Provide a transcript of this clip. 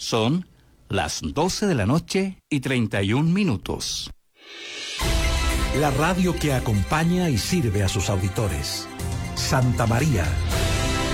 Son las 12 de la noche y 31 minutos. La radio que acompaña y sirve a sus auditores. Santa María